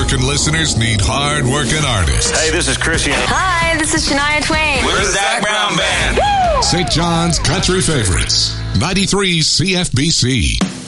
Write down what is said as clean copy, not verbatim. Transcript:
hard-working listeners need hard-working artists. Hey, this is Christian. Hi, this is Shania Twain. We're the Zach Brown Band. St. John's Country Favorites, 93 CFBC.